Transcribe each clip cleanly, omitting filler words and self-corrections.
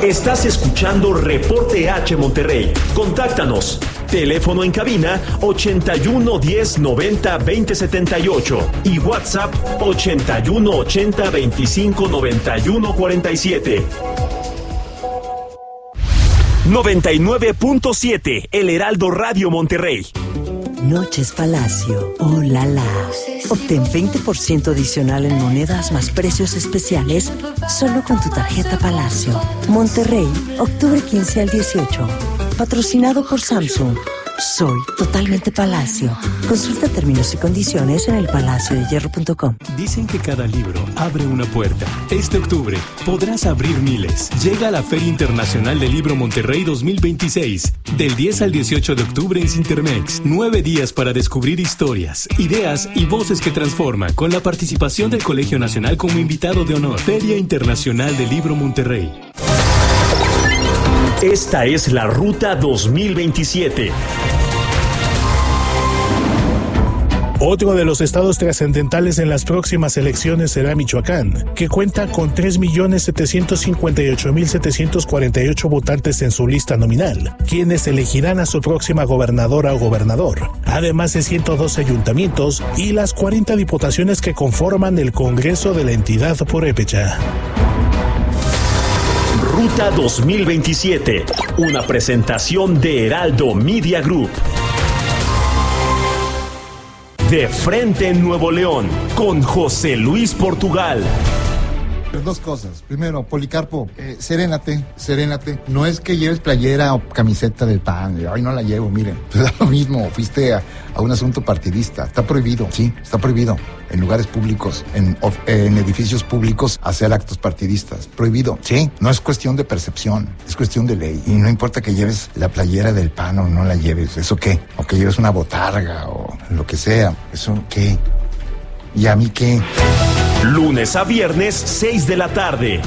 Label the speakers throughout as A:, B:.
A: Estás escuchando Reporte H Monterrey. Contáctanos. Teléfono en cabina 81 10 90 20 78 y WhatsApp 81 80 25 91 47. 99.7 El Heraldo Radio Monterrey.
B: Noches Palacio. Oh, la la. Obtén 20% adicional en monedas más precios especiales solo con tu tarjeta Palacio. Monterrey, octubre 15 al 18. Patrocinado por Samsung. Soy totalmente Palacio. Consulta términos y condiciones en elpalaciodehierro.com.
C: Dicen que cada libro abre una puerta. Este octubre podrás abrir miles. Llega a la Feria Internacional del Libro Monterrey 2026. Del 10 al 18 de octubre en Cintermex. 9 días para descubrir historias, ideas y voces que transforman, con la participación del Colegio Nacional como invitado de honor. Feria Internacional del Libro Monterrey.
A: Esta es la Ruta 2027.
D: Otro de los estados trascendentales en las próximas elecciones será Michoacán, que cuenta con 3.758.748 votantes en su lista nominal, quienes elegirán a su próxima gobernadora o gobernador, además de 112 ayuntamientos y las 40 diputaciones que conforman el Congreso de la entidad purépecha.
A: Ruta 2027, una presentación de Heraldo Media Group. De frente en Nuevo León, con José Luis Portugal.
E: Dos cosas. Primero, Policarpo, serénate. No es que lleves playera o camiseta del PAN. Ay, no la llevo, miren. Pues da lo mismo. Fuiste a un asunto partidista. Está prohibido, sí, está prohibido. En lugares públicos, en edificios públicos, hacer actos partidistas. Prohibido, sí. No es cuestión de percepción, es cuestión de ley. Y no importa que lleves la playera del PAN o no la lleves. ¿Eso qué? O que lleves una botarga o lo que sea. ¿Eso qué? ¿Y a mí qué?
A: Lunes a viernes, 6 de la tarde.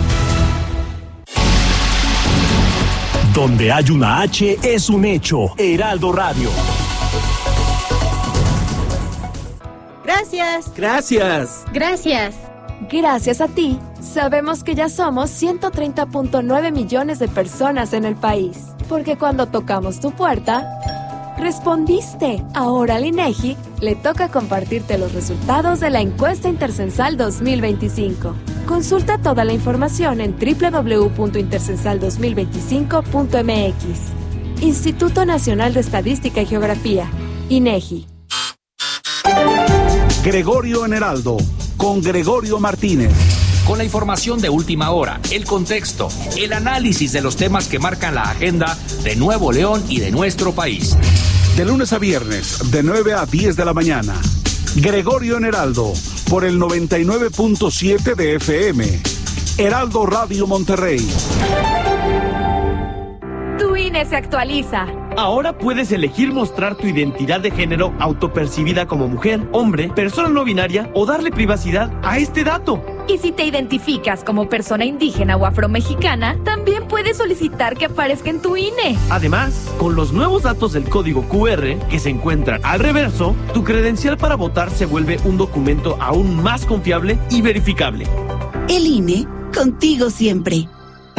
A: Donde hay una H es un hecho. Heraldo Radio.
F: Gracias.
G: Gracias.
F: Gracias.
H: Gracias a ti, sabemos que ya somos 130.9 millones de personas en el país. Porque cuando tocamos tu puerta, respondiste. Ahora al INEGI le toca compartirte los resultados de la encuesta Intercensal 2025. Consulta toda la información en www.intercensal2025.mx. Instituto Nacional de Estadística y Geografía, INEGI.
I: Gregorio en Heraldo, con Gregorio Martínez.
J: Con la información de última hora, el contexto, el análisis de los temas que marcan la agenda de Nuevo León y de nuestro país.
I: De lunes a viernes, de 9 a 10 de la mañana. Gregorio en Heraldo, por el 99.7 de FM. Heraldo Radio Monterrey.
H: Tu INE se actualiza.
G: Ahora puedes elegir mostrar tu identidad de género autopercibida como mujer, hombre, persona no binaria o darle privacidad a este dato.
H: Y si te identificas como persona indígena o afromexicana, también puedes solicitar que aparezca en tu INE.
G: Además, con los nuevos datos del código QR que se encuentran al reverso, tu credencial para votar se vuelve un documento aún más confiable y verificable.
K: El INE, contigo siempre.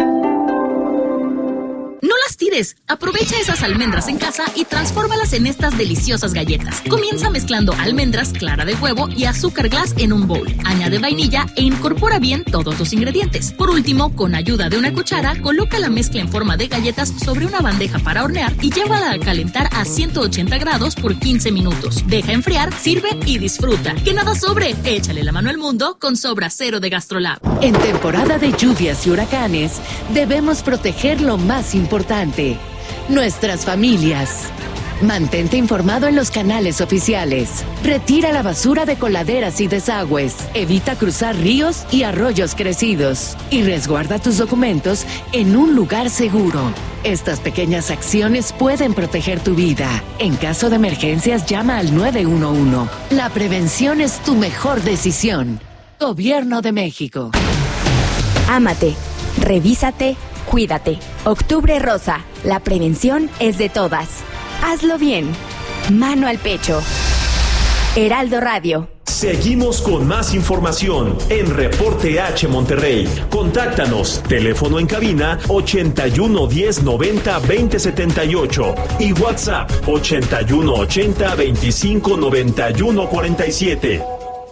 L: No las tires, aprovecha esas almendras en casa y transfórmalas en estas deliciosas galletas. Comienza mezclando almendras, clara de huevo y azúcar glass en un bowl. Añade vainilla e incorpora bien todos tus ingredientes. Por último, con ayuda de una cuchara, coloca la mezcla en forma de galletas sobre una bandeja para hornear y llévala a calentar a 180 grados por 15 minutos. Deja enfriar, sirve y disfruta. Que nada sobre, échale la mano al mundo con Sobra Cero de GastroLab.
M: En temporada de lluvias y huracanes, debemos proteger lo más importante, nuestras familias. Mantente informado en los canales oficiales. Retira la basura de coladeras y desagües. Evita cruzar ríos y arroyos crecidos. Y resguarda tus documentos en un lugar seguro. Estas pequeñas acciones pueden proteger tu vida. En caso de emergencias, llama al 911. La prevención es tu mejor decisión. Gobierno de México.
N: Ámate, revísate, cuídate. Octubre Rosa, la prevención es de todas. Hazlo bien. Mano al pecho. Heraldo Radio.
A: Seguimos con más información en Reporte H Monterrey. Contáctanos, teléfono en cabina 81 10 90 20 78 y WhatsApp 81 80 25 91 47.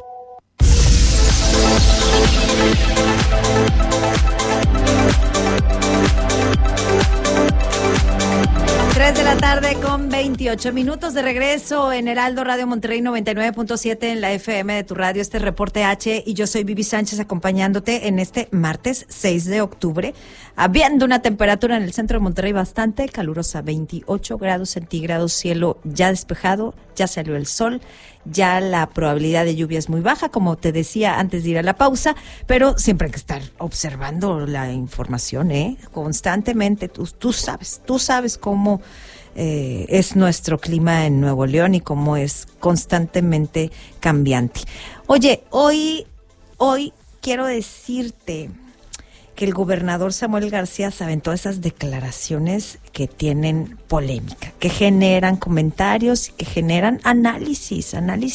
F: De la tarde con 28 minutos de regreso en Heraldo Radio Monterrey 99.7 en la FM de tu radio. Este Reporte H y yo soy Vivi Sánchez acompañándote en este martes 6 de octubre, habiendo una temperatura en el centro de Monterrey bastante calurosa, 28 grados centígrados, cielo ya despejado, ya salió el sol, ya la probabilidad de lluvia es muy baja, como te decía antes de ir a la pausa, pero siempre hay que estar observando la información, constantemente. Tú sabes cómo es nuestro clima en Nuevo León y cómo es constantemente cambiante. Oye, hoy quiero decirte que el gobernador Samuel García se aventó esas declaraciones que tienen polémica, que generan comentarios y que generan análisis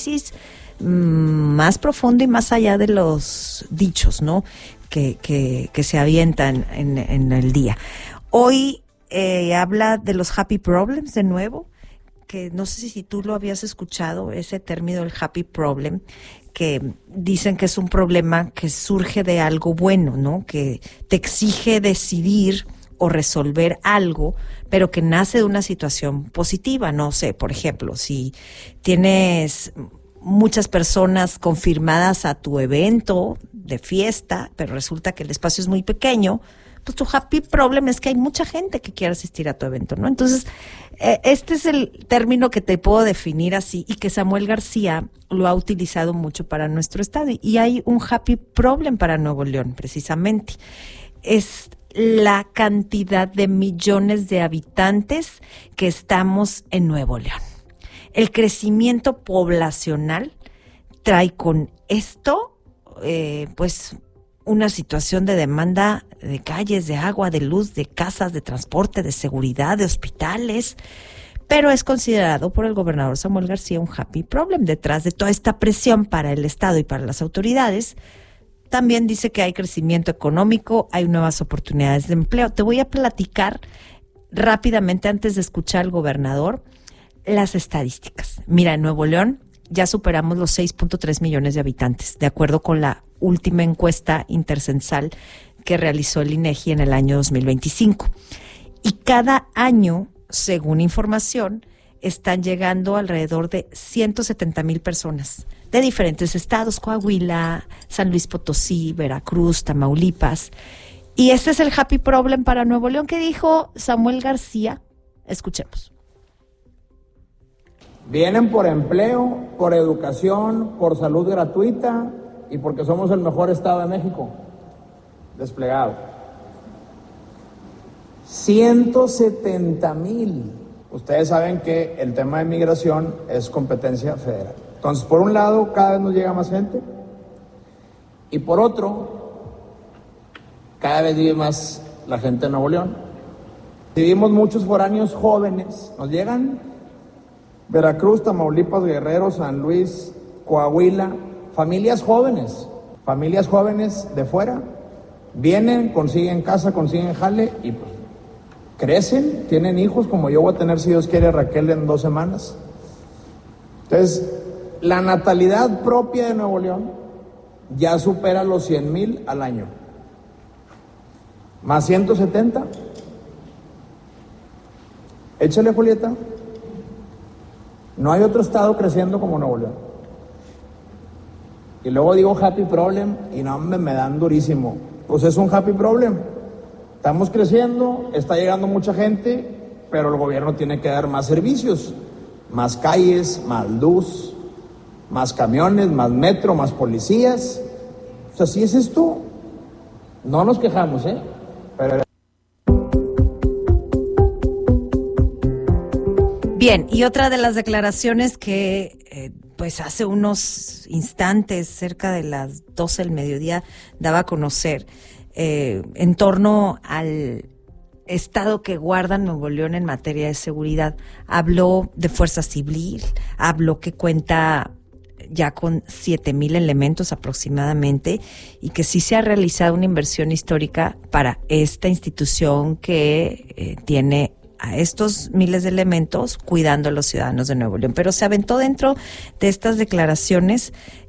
F: más profundo y más allá de los dichos, ¿no? Que se avientan en el día. Hoy habla de los happy problems de nuevo, que no sé si tú lo habías escuchado, ese término, el happy problem, que dicen que es un problema que surge de algo bueno, ¿no? Que te exige decidir o resolver algo, pero que nace de una situación positiva. No sé, por ejemplo, si tienes muchas personas confirmadas a tu evento de fiesta, pero resulta que el espacio es muy pequeño, pues tu happy problem es que hay mucha gente que quiere asistir a tu evento, ¿no? Entonces, este es el término que te puedo definir así y que Samuel García lo ha utilizado mucho para nuestro estado. Y hay un happy problem para Nuevo León, precisamente. Es la cantidad de millones de habitantes que estamos en Nuevo León. El crecimiento poblacional trae con esto, pues, una situación de demanda de calles, de agua, de luz, de casas, de transporte, de seguridad, de hospitales, pero es considerado por el gobernador Samuel García un happy problem. Detrás de toda esta presión para el Estado y para las autoridades, también dice que hay crecimiento económico, hay nuevas oportunidades de empleo. Te voy a platicar rápidamente, antes de escuchar al gobernador, las estadísticas. Mira, en Nuevo León ya superamos los 6.3 millones de habitantes, de acuerdo con la última encuesta intercensal que realizó el INEGI en el año 2025. Y cada año, según información, están llegando alrededor de 170,000 personas de diferentes estados: Coahuila, San Luis Potosí, Veracruz, Tamaulipas. Y este es el happy problem para Nuevo León que dijo Samuel García. Escuchemos.
O: Vienen por empleo, por educación, por salud gratuita y porque somos el mejor estado de México desplegado. 170,000. Ustedes saben que el tema de migración es competencia federal. Entonces, por un lado, cada vez nos llega más gente y por otro, cada vez vive más la gente de Nuevo León. Vivimos muchos foráneos jóvenes, nos llegan Veracruz, Tamaulipas, Guerrero, San Luis, Coahuila, familias jóvenes de fuera, vienen, consiguen casa, consiguen jale y pues crecen, tienen hijos, como yo voy a tener, si Dios quiere, Raquel en 2 semanas. Entonces, la natalidad propia de Nuevo León ya supera los 100,000 al año. Más 170. Échale, Julieta. No hay otro estado creciendo como Nuevo León. Y luego digo happy problem y no, me dan durísimo. Pues es un happy problem. Estamos creciendo, está llegando mucha gente, pero el gobierno tiene que dar más servicios, más calles, más luz, más camiones, más metro, más policías. Pues así es esto. No nos quejamos, pero...
F: Bien, y otra de las declaraciones que pues hace unos instantes, cerca de las 12 del mediodía, daba a conocer en torno al estado que guarda Nuevo León en materia de seguridad. Habló de Fuerza Civil, habló que cuenta ya con 7,000 elementos aproximadamente, y que sí se ha realizado una inversión histórica para esta institución que tiene a estos miles de elementos cuidando a los ciudadanos de Nuevo León. Pero se aventó dentro de estas declaraciones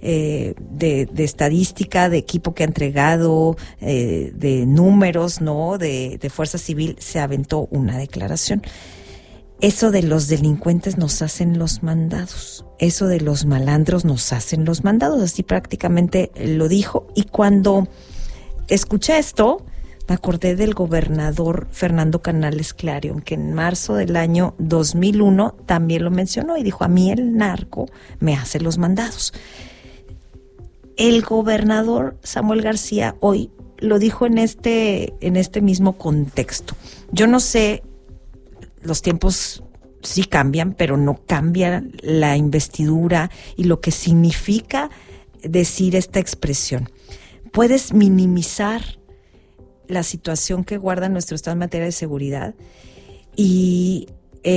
F: de estadística, de equipo que ha entregado, de números, ¿no? De Fuerza Civil, se aventó una declaración. Eso de los delincuentes nos hacen los mandados, eso de los malandros nos hacen los mandados, así prácticamente lo dijo. Y cuando escuché esto, me acordé del gobernador Fernando Canales Clarion, que en marzo del año 2001 también lo mencionó y dijo: a mí el narco me hace los mandados. El gobernador Samuel García hoy lo dijo en este mismo contexto. Yo no sé, los tiempos sí cambian, pero no cambia la investidura y lo que significa decir esta expresión. Puedes minimizar la situación que guarda nuestro Estado en materia de seguridad y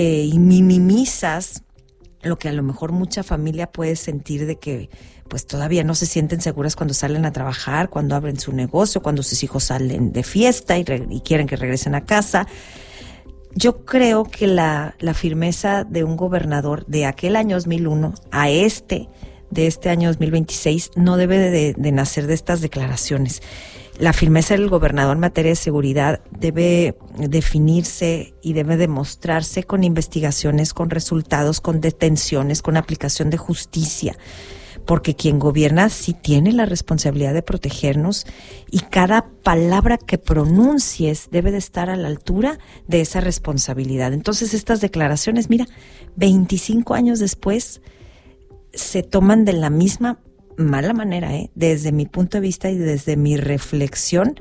F: minimizas lo que a lo mejor mucha familia puede sentir de que pues todavía no se sienten seguras cuando salen a trabajar, cuando abren su negocio, cuando sus hijos salen de fiesta y quieren que regresen a casa. Yo creo que la firmeza de un gobernador de aquel año 2001 a de este año 2026 no debe de nacer de estas declaraciones. La firmeza del gobernador en materia de seguridad debe definirse y debe demostrarse con investigaciones, con resultados, con detenciones, con aplicación de justicia, porque quien gobierna sí tiene la responsabilidad de protegernos y cada palabra que pronuncies debe de estar a la altura de esa responsabilidad. Entonces estas declaraciones, mira, 25 años después, se toman de la misma mala manera, desde mi punto de vista y desde mi reflexión.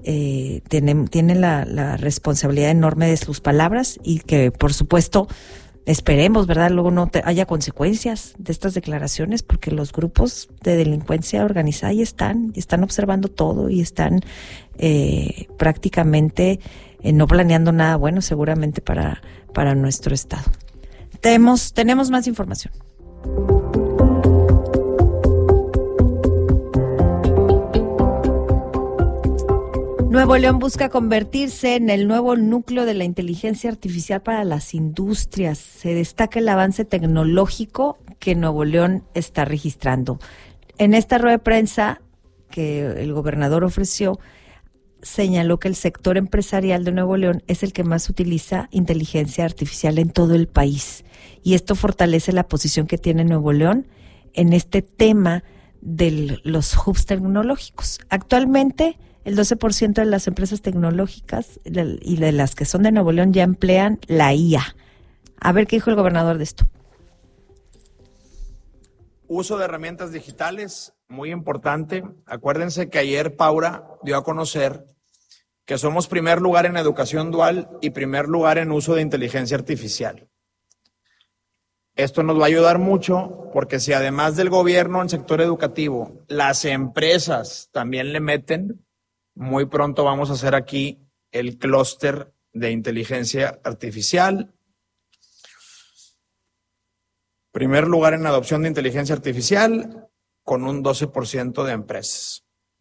F: Tiene la responsabilidad enorme de sus palabras y que, por supuesto, esperemos, ¿verdad?, luego no haya consecuencias de estas declaraciones, porque los grupos de delincuencia organizada y están observando todo y están prácticamente no planeando nada bueno seguramente para nuestro estado. Tenemos más información. Nuevo León busca convertirse en el nuevo núcleo de la inteligencia artificial para las industrias. Se destaca el avance tecnológico que Nuevo León está registrando. En esta rueda de prensa que el gobernador ofreció, señaló que el sector empresarial de Nuevo León es el que más utiliza inteligencia artificial en todo el país. Y esto fortalece la posición que tiene Nuevo León en este tema de los hubs tecnológicos. Actualmente, el 12% de las empresas tecnológicas y de las que son de Nuevo León ya emplean la IA. A ver qué dijo el gobernador de esto.
O: Uso de herramientas digitales, muy importante. Acuérdense que ayer Paura dio a conocer que somos primer lugar en educación dual y primer lugar en uso de inteligencia artificial. Esto nos va a ayudar mucho porque si además del gobierno en sector educativo, las empresas también le meten, muy pronto vamos a hacer aquí el clúster de inteligencia artificial. Primer lugar en adopción de inteligencia artificial con un 12% de empresas.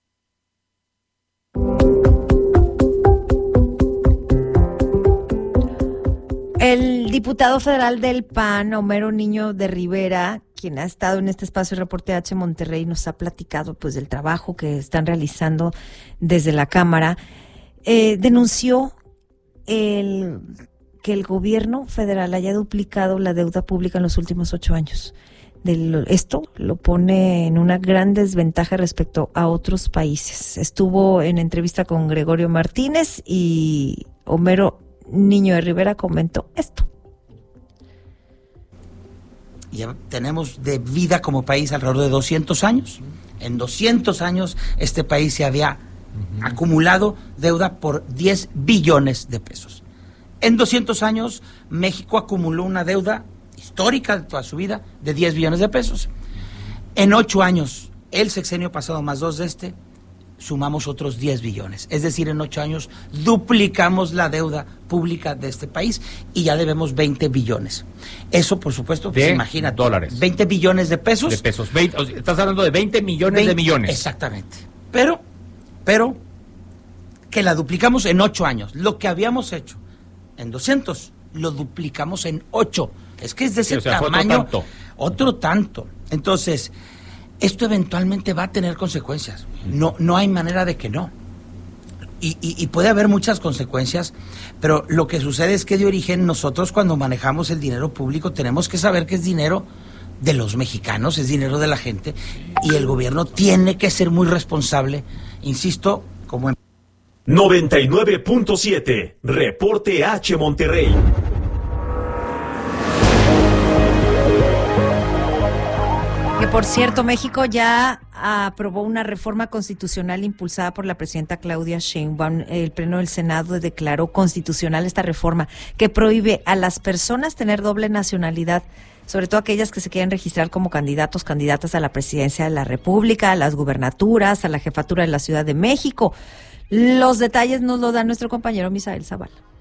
F: El diputado federal del PAN, Homero Niño de Rivera, quien ha estado en este espacio de Reporte H Monterrey, nos ha platicado pues del trabajo que están realizando desde la Cámara, denunció que el gobierno federal haya duplicado la deuda pública en los últimos 8 años. Esto lo pone en una gran desventaja respecto a otros países. Estuvo en entrevista con Gregorio Martínez y Homero Niño de Rivera comentó esto.
P: Ya tenemos de vida como país alrededor de 200 años. En 200 años este país se había acumulado deuda por 10 billones de pesos. En 200 años México acumuló una deuda histórica de toda su vida de 10 billones de pesos. En 8 años, el sexenio pasado más 2 de sumamos otros 10 billones. Es decir, en 8 años duplicamos la deuda pública de este país y ya debemos 20 billones. Eso, por supuesto, pues imagínate.
Q: Dólares.
P: 20 billones de pesos.
Q: De pesos. Estás hablando de 20 millones de millones.
P: Exactamente. Pero, que la duplicamos en 8 años. Lo que habíamos hecho en 200, lo duplicamos en 8. Es que es de ese tamaño. Otro tanto. Entonces, esto eventualmente va a tener consecuencias. No hay manera de que no. Y puede haber muchas consecuencias, pero lo que sucede es que de origen nosotros cuando manejamos el dinero público tenemos que saber que es dinero de los mexicanos, es dinero de la gente, y el gobierno tiene que ser muy responsable, insisto, como en
A: 99.7, Reporte H Monterrey.
F: Que por cierto, México ya aprobó una reforma constitucional impulsada por la presidenta Claudia Sheinbaum. El Pleno del Senado declaró constitucional esta reforma que prohíbe a las personas tener doble nacionalidad, sobre todo aquellas que se quieren registrar como candidatas a la presidencia de la República, a las gubernaturas, a la jefatura de la Ciudad de México. Los detalles nos lo da nuestro compañero Misael Zavala.